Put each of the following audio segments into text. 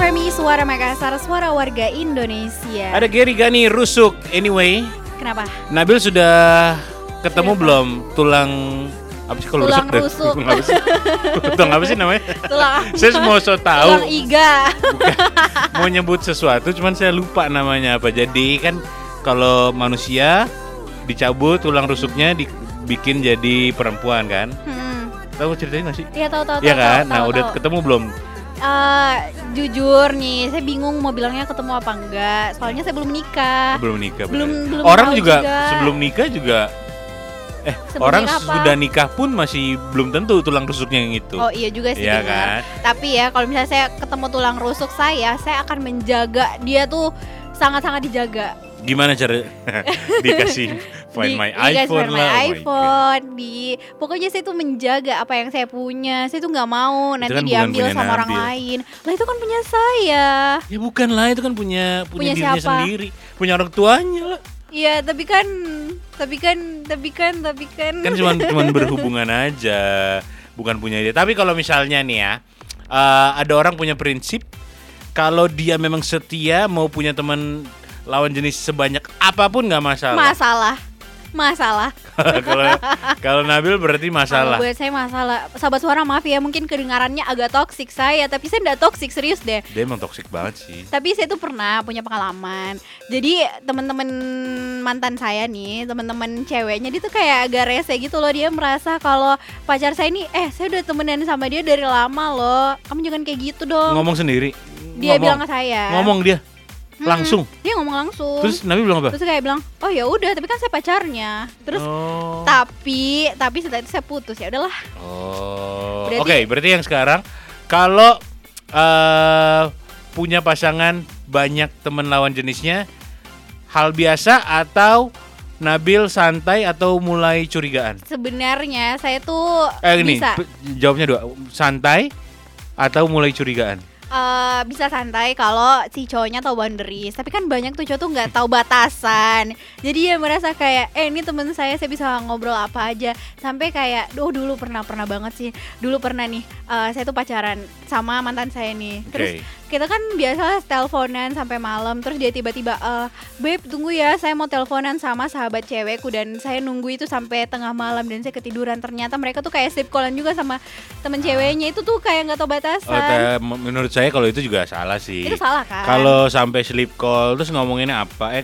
Femi, Suara Makassar, suara warga Indonesia. Ada Gary Gani Rusuk. Anyway, Kenapa? Nabil sudah ketemu belum tulang apa sih kalau Tulang rusuk? rusuk. Apa sih? Tulang apa sih namanya? Tulang Saya mau so tahu. Tulang iga. Bukan, mau nyebut sesuatu, cuman saya lupa namanya apa. Jadi kan kalau manusia dicabut tulang rusuknya dibikin jadi perempuan kan? Tahu ceritanya nggak sih? Iya tahu. Iya kan? tahu, Nah tahu, udah tahu. ketemu belum? Jujur nih, saya bingung mau bilangnya ketemu apa enggak. Soalnya saya belum menikah. Belum nikah. Belum Orang tahu juga sebelum nikah juga. Sebelum Orang nikah apa? sudah nikah pun masih belum tentu tulang rusuknya yang itu. Oh iya juga sih, Iya benar. kan? Tapi ya kalau misalnya saya ketemu tulang rusuk saya akan menjaga dia tuh sangat-sangat dijaga. Gimana cara dikasih find my Dikasih iPhone find lah? my Oh my God. iPhone, pokoknya saya tuh menjaga apa yang saya punya. Saya tuh nggak mau nanti kan bukan diambil punya sama orang Nabil. lain. Lah itu kan punya saya. Ya bukan lah, itu kan punya Punya dirinya siapa? sendiri, punya orang tuanya lah. Iya, tapi kan Kan cuman berhubungan aja, bukan punya dia. Tapi kalau misalnya nih ya, ada orang punya prinsip kalau dia memang setia mau punya teman lawan jenis sebanyak apapun nggak masalah. Masalah. Kalau Nabil berarti masalah. Kalau buat saya masalah. Sahabat Suara, maaf ya mungkin kedengarannya agak toksik saya, tapi saya enggak toksik, serius deh. Dia emang toksik banget sih. Tapi saya tuh pernah punya pengalaman. Jadi teman-teman mantan saya nih, teman-teman ceweknya dia tuh kayak agak rese gitu loh. Dia merasa kalau pacar saya ini, saya udah temenan sama dia dari lama loh. Kamu jangan kayak gitu dong. Ngomong sendiri. Dia bilang ke saya. Ngomong dia. Langsung. Dia ngomong langsung. Terus Nabil bilang apa? Terus kayak bilang, "Oh ya udah, tapi kan saya pacarnya." Terus tapi setelah itu saya putus, ya udahlah. Oh. Berarti- Berarti yang sekarang kalau punya pasangan banyak teman lawan jenisnya hal biasa atau Nabil santai atau mulai curigaan? Sebenarnya saya tuh Gini, bisa jawabnya dua, santai atau mulai curigaan? bisa santai kalau si cowoknya tahu boundaries. Tapi kan banyak tuh cowok tuh nggak tahu batasan. Jadi dia merasa kayak ini temen saya bisa ngobrol apa aja. Sampai kayak dulu pernah banget sih. Dulu pernah nih saya tuh pacaran sama mantan saya nih. Terus kita kan biasa teleponan sampai malam. Terus dia tiba-tiba "Babe tunggu ya, saya mau teleponan sama sahabat cewekku." Dan saya nunggu itu sampai tengah malam dan saya ketiduran. Ternyata mereka tuh kayak sleep callan juga sama temen ceweknya. Itu tuh kayak nggak tahu batasan. Menurut saya kalau itu juga salah sih. Itu salah kan? Kalau sampai sleep call terus ngomonginnya apa?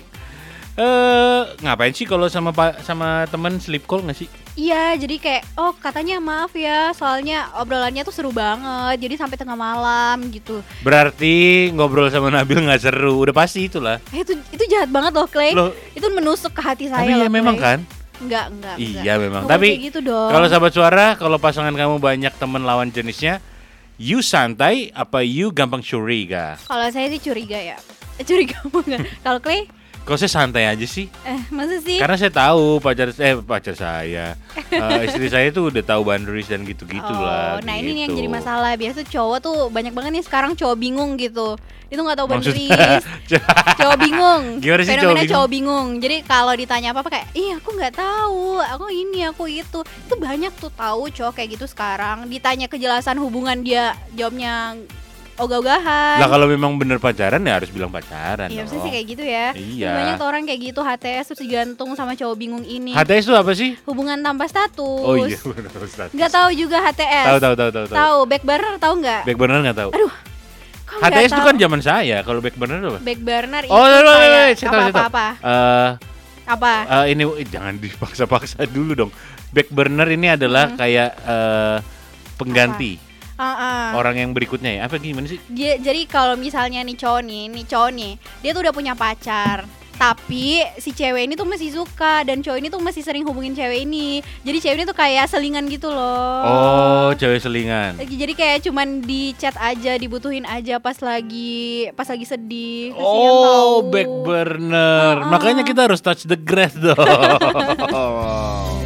Ngapain sih kalau sama teman sleep call nggak sih? Iya, jadi kayak katanya maaf ya, soalnya obrolannya tuh seru banget. Jadi sampai tengah malam gitu. Berarti ngobrol sama Nabil nggak seru. Udah pasti itulah. Itu jahat banget loh, Clay. Loh, Itu menusuk ke hati saya tapi loh, ya memang Clay. kan? Enggak. Iya memang. Nggak boleh Tapi kayak gitu dong. kalau sahabat Suara, kalau pasangan kamu banyak teman lawan jenisnya, you santai apa you gampang curiga? Kalau saya sih curiga ya. Curiga banget. Kalau Clay? Kalau saya santai aja sih. Masa sih? Karena saya tahu pacar saya, istri saya tuh udah tahu boundaries dan gitu-gitu lah. Nah gitu. ini yang jadi masalah. Biasa cowok tuh banyak banget nih sekarang cowok bingung gitu. Itu nggak tahu Maksudnya? boundaries. Cowok bingung. Gimana sih Fenomena cowok cowok bingung. Jadi kalau ditanya apa-apa kayak, aku nggak tahu, aku ini, aku itu. Itu banyak tuh tahu cowok kayak gitu sekarang. Ditanya kejelasan hubungan dia, jawabnya ogah-ogahan. Lah kalau memang bener pacaran ya harus bilang pacaran. Iya, dong. maksudnya sih kayak gitu ya. Iya. Banyak tuh orang kayak gitu, HTS terus digantung sama cowok bingung ini. HTS itu apa sih? Hubungan tanpa status. Oh iya, benar status. Nggak tahu juga HTS. Tahu. Tahu, back burner tahu nggak? Back burner nggak tahu. Aduh, kok nggak HTS itu tahu? kan zaman saya. Kalau back burner apa? Back burner itu Oh, kayak saya tahu. apa? Apa? Ini jangan dipaksa-paksa dulu dong. Back burner ini adalah kayak pengganti orang yang berikutnya ya. Apa gimana sih? Jadi kalau misalnya nih cowok nih, dia tuh udah punya pacar. Tapi si cewek ini tuh masih suka dan cowok ini tuh masih sering hubungin cewek ini. Jadi cewek ini tuh kayak selingan gitu loh. Oh, cewek selingan. Jadi kayak cuman di chat aja, dibutuhin aja pas lagi sedih. Kasian Oh, tahu. back burner. Makanya kita harus touch the grass dong.